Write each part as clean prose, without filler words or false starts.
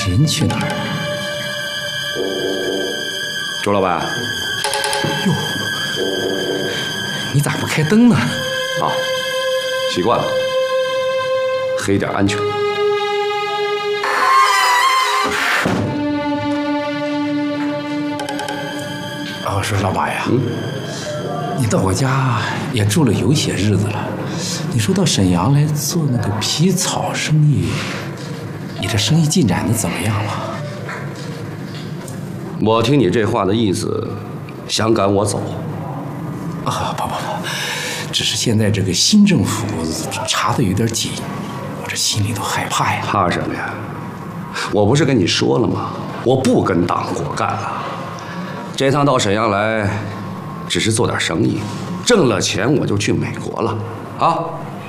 人去哪儿？ 周老板， 哟，你咋不开灯呢？ 啊，习惯了，黑点安全。 我说老马呀，你到我家也住了有些日子了，你说到沈阳来做那个皮草生意，你这生意进展的怎么样了？ 我听你这话的意思，想赶我走？ 不，只是现在这个新政府查得有点紧，我这心里都害怕呀。 怕什么呀？我不是跟你说了吗？我不跟党国干了。这趟到沈阳来，只是做点生意，挣了钱我就去美国了。啊！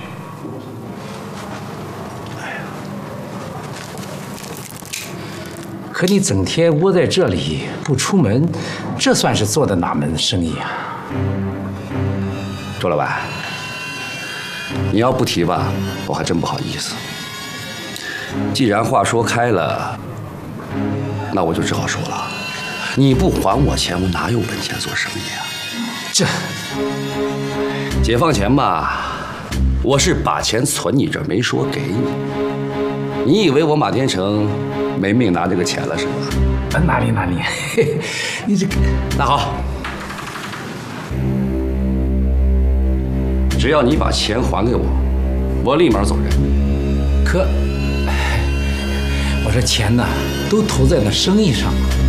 可你整天窝在这里不出门，这算是做的哪门生意啊？ 周老板，你要不提吧，我还真不好意思。既然话说开了，那我就只好说了。你不还我钱，我哪有本钱做生意啊？ 这解放前吧，我是把钱存你这儿，没说给你。你以为我马天成没命拿这个钱了是吧？ 哪里，你这个…… 那好，只要你把钱还给我，我立马走人。 可我这钱呢，都投在那生意上了。